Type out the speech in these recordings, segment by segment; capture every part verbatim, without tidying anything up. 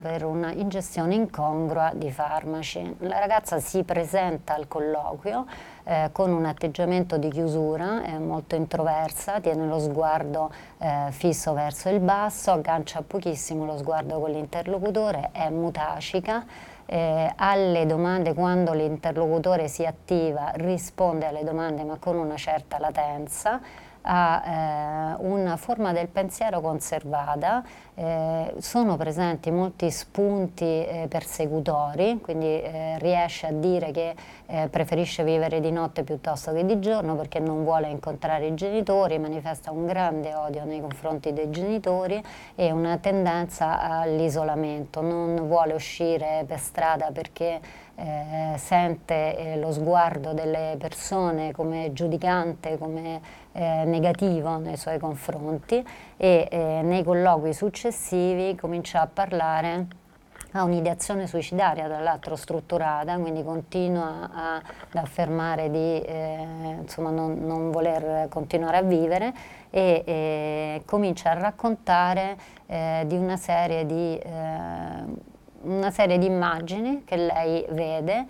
per una ingestione incongrua di farmaci. La ragazza si presenta al colloquio eh, con un atteggiamento di chiusura, è molto introversa, tiene lo sguardo eh, fisso verso il basso, aggancia pochissimo lo sguardo con l'interlocutore, è mutacica. Eh, alle domande, quando l'interlocutore si attiva, risponde alle domande ma con una certa latenza, ha eh, una forma del pensiero conservata, eh, sono presenti molti spunti eh, persecutori, quindi eh, riesce a dire che eh, preferisce vivere di notte piuttosto che di giorno perché non vuole incontrare i genitori, manifesta un grande odio nei confronti dei genitori e una tendenza all'isolamento, non vuole uscire per strada perché eh, sente eh, lo sguardo delle persone come giudicante, come eh, negativo nei suoi confronti e eh, nei colloqui successivi comincia a parlare, ha un'ideazione suicidaria tra l'altro strutturata, quindi continua a, ad affermare di eh, insomma non, non voler continuare a vivere e eh, comincia a raccontare eh, di una serie di, eh, una serie di immagini che lei vede.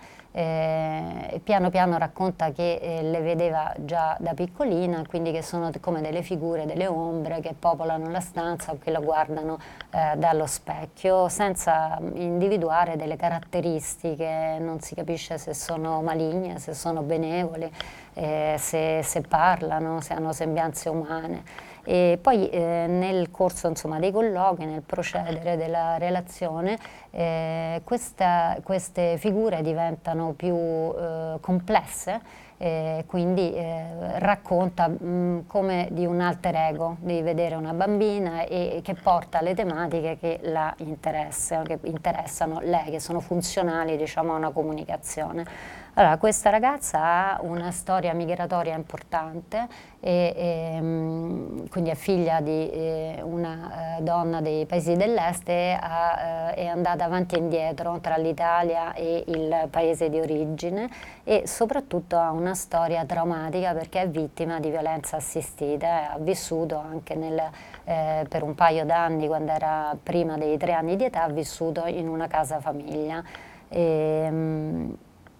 Eh, piano piano racconta che eh, le vedeva già da piccolina, quindi che sono come delle figure, delle ombre che popolano la stanza o che la guardano eh, dallo specchio, senza individuare delle caratteristiche, non si capisce se sono maligne, se sono benevoli, eh, se, se parlano, se hanno sembianze umane. E poi eh, nel corso insomma, dei colloqui, nel procedere della relazione, eh, questa, queste figure diventano più eh, complesse, eh, quindi eh, racconta mh, come di un alter ego, di vedere una bambina e, e che porta le tematiche che la interessano, che interessano lei, che sono funzionali diciamo, a una comunicazione. Allora, questa ragazza ha una storia migratoria importante, e, e, mh, quindi è figlia di eh, una eh, donna dei paesi dell'est e ha, eh, è andata avanti e indietro tra l'Italia e il paese di origine e soprattutto ha una storia traumatica perché è vittima di violenza assistita e ha vissuto anche nel, eh, per un paio d'anni, quando era prima dei tre anni di età, ha vissuto in una casa famiglia. E, mh,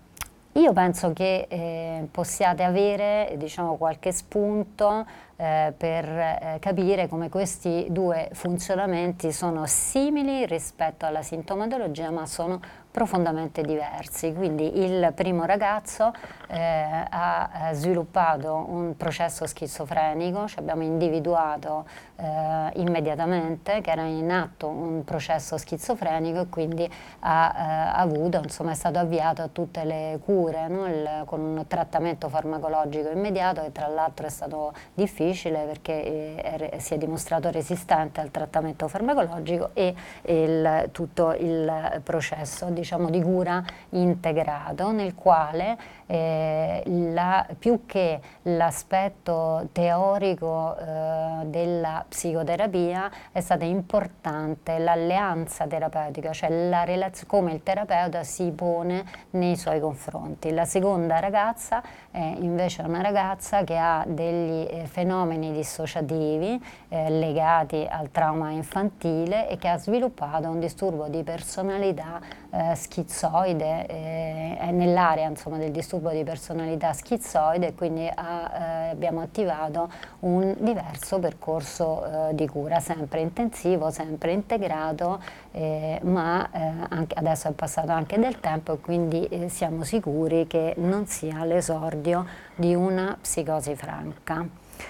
Io penso che eh, possiate avere diciamo, qualche spunto eh, per eh, capire come questi due funzionamenti sono simili rispetto alla sintomatologia, ma sono profondamente diversi. Quindi il primo ragazzo eh, ha sviluppato un processo schizofrenico, cioè abbiamo individuato eh, immediatamente che era in atto un processo schizofrenico e quindi ha eh, avuto, insomma è stato avviato a tutte le cure, no? Il, con un trattamento farmacologico immediato che tra l'altro è stato difficile perché eh, si è dimostrato resistente al trattamento farmacologico e il, tutto il processo diciamo, di cura integrato nel quale eh, la, più che l'aspetto teorico eh, della psicoterapia è stata importante l'alleanza terapeutica, cioè la relaz- come il terapeuta si pone nei suoi confronti. La seconda ragazza è invece una ragazza che ha degli eh, fenomeni dissociativi eh, legati al trauma infantile e che ha sviluppato un disturbo di personalità eh, schizoide, eh, è nell'area insomma, del disturbo di personalità schizoide e quindi ha, eh, abbiamo attivato un diverso percorso eh, di cura, sempre intensivo, sempre integrato, eh, ma eh, anche, adesso è passato anche del tempo e quindi eh, siamo sicuri che non sia l'esordio di una psicosi franca.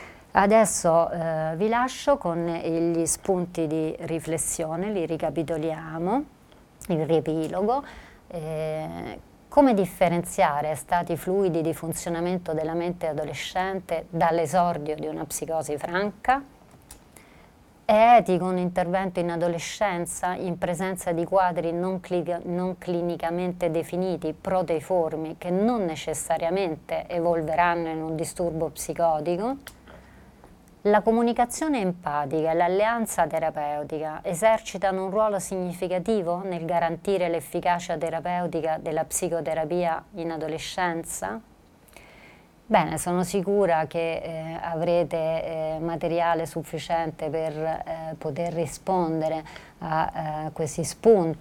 Adesso eh, vi lascio con gli spunti di riflessione, li ricapitoliamo, il riepilogo. Eh, come differenziare stati fluidi di funzionamento della mente adolescente dall'esordio di una psicosi franca? È etico un intervento in adolescenza in presenza di quadri non, non clinicamente definiti, proteiformi, che non necessariamente evolveranno in un disturbo psicotico? La comunicazione empatica e l'alleanza terapeutica esercitano un ruolo significativo nel garantire l'efficacia terapeutica della psicoterapia in adolescenza? Bene, sono sicura che eh, avrete eh, materiale sufficiente per eh, poter rispondere a eh, questi spunti